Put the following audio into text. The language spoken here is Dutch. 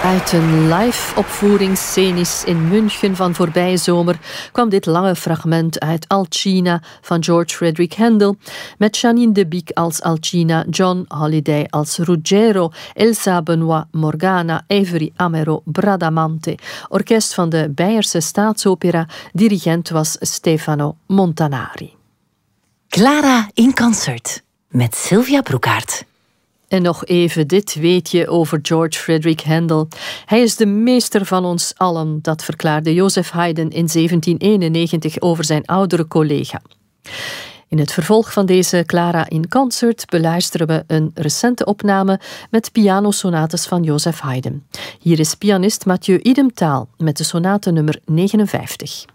Uit een live-opvoering scenisch in München van voorbije zomer kwam dit lange fragment uit Alcina van George Frederick Handel, met Janine de Biek als Alcina, John Holliday als Ruggiero, Elsa Benoit Morgana, Avery Amero Bradamante. Orkest van de Beierse Staatsopera, dirigent was Stefano Montanari. Clara in concert met Sylvia Broekaert. En nog even dit weetje over George Frederick Handel. Hij is de meester van ons allen, dat verklaarde Joseph Haydn in 1791 over zijn oudere collega. In het vervolg van deze Clara in concert beluisteren we een recente opname met pianosonates van Joseph Haydn. Hier is pianist Mathieu Idemtaal met de sonate nummer 59.